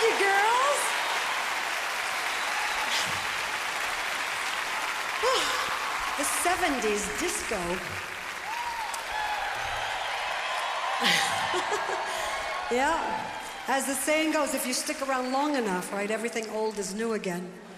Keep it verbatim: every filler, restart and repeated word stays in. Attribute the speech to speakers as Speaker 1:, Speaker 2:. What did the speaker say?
Speaker 1: you, girls. The seventies disco. Yeah. As the saying goes, if you stick around long enough, right, everything old is new again.